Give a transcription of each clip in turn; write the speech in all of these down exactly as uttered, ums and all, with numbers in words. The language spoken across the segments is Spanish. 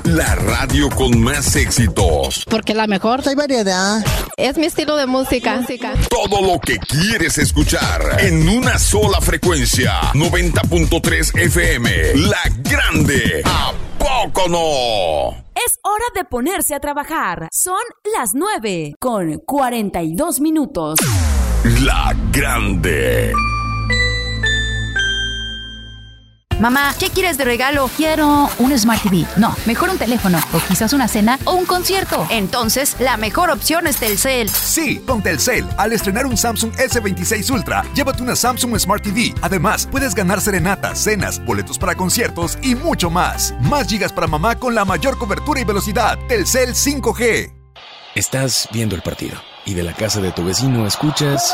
La radio con más éxitos. Porque la mejor. Hay variedad. Es mi estilo de música. música. Todo lo que quieres escuchar en una sola frecuencia. noventa punto tres F M. La Grande. ¿A poco no? Es hora de ponerse a trabajar. Son las nueve con cuarenta y dos minutos. La Grande. Mamá, ¿qué quieres de regalo? Quiero un Smart T V. No, mejor un teléfono, o quizás una cena o un concierto. Entonces, la mejor opción es Telcel. Sí, con Telcel, al estrenar un Samsung S veintiséis Ultra, llévate una Samsung Smart T V. Además, puedes ganar serenatas, cenas, boletos para conciertos y mucho más. Más gigas para mamá con la mayor cobertura y velocidad. Telcel cinco G. Estás viendo el partido y de la casa de tu vecino escuchas...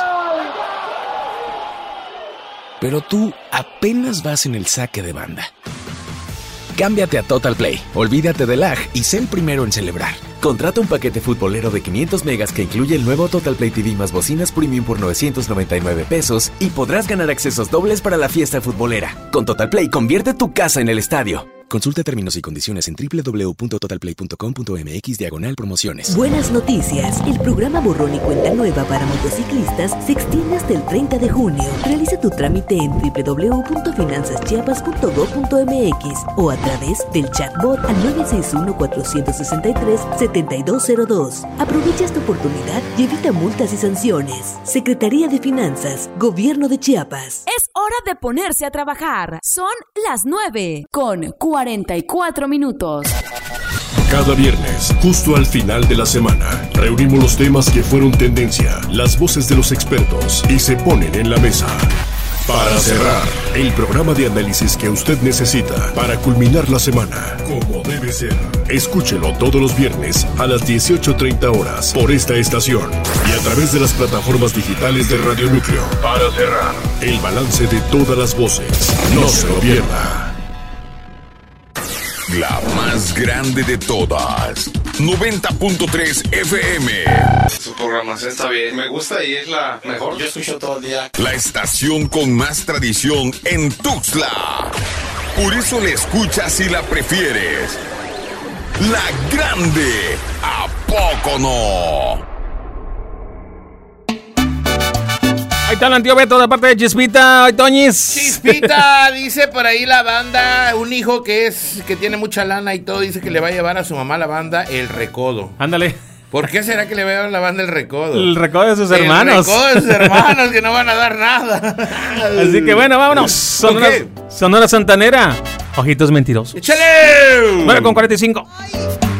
Pero tú apenas vas en el saque de banda. Cámbiate a Total Play, olvídate del lag y sé el primero en celebrar. Contrata un paquete futbolero de quinientos megas que incluye el nuevo Total Play T V más bocinas premium por novecientos noventa y nueve pesos y podrás ganar accesos dobles para la fiesta futbolera. Con Total Play, convierte tu casa en el estadio. Consulta términos y condiciones en doble u doble u doble u punto total play punto com punto m x diagonal promociones. Buenas noticias. El programa Borrón y Cuenta Nueva para motociclistas se extiende hasta el treinta de junio. Realiza tu trámite en doble u doble u doble u punto finanzas chiapas punto gob punto m x o a través del chatbot al nueve seis uno, cuatro seis tres, siete dos cero dos. Aprovecha esta oportunidad y evita multas y sanciones. Secretaría de Finanzas, Gobierno de Chiapas. Es hora de ponerse a trabajar. Son las nueve con cuarenta y cuatro minutos. Cada viernes, justo al final de la semana, reunimos los temas que fueron tendencia, las voces de los expertos y se ponen en la mesa. Para cerrar, el programa de análisis que usted necesita para culminar la semana, como debe ser. Escúchelo todos los viernes a las dieciocho treinta horas por esta estación y a través de las plataformas digitales de Radio Núcleo. Para cerrar, el balance de todas las voces. No se lo pierda. La más grande de todas. noventa punto tres F M. Su programación está bien. Me gusta y es la mejor. Yo escucho todo el día. La estación con más tradición en Tuxtla. Por eso la escuchas y la prefieres. La Grande. ¿A poco no? Ahí está el antiguo Beto de parte de Chispita. Ay, Toñis. Chispita, dice por ahí la banda, un hijo que es que tiene mucha lana y todo, dice que le va a llevar a su mamá la banda El Recodo. Ándale. ¿Por qué será que le va a llevar la banda El Recodo? El recodo de sus el hermanos. El recodo de sus hermanos que no van a dar nada. Así que bueno, vámonos. Sonora, Sonora Santanera. Ojitos mentirosos. ¡Échale! nueve con cuarenta y cinco.